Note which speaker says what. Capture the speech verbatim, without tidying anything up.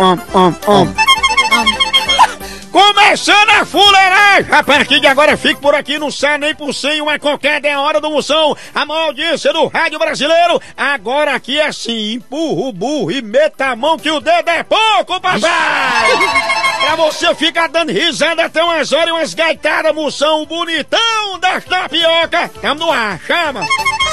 Speaker 1: om, om, om. Começando a fuleiragem! A partir de agora, fique por aqui, não sai nem por cem, uma qualquer é a hora do moção. A maior audiência do rádio brasileiro. Agora aqui é assim, empurra o burro e meta a mão que o dedo é pouco, papai! Pra você ficar dando risada até umas horas e umas gaitadas, moção bonitão das tapioca. Tamo no ar, chama!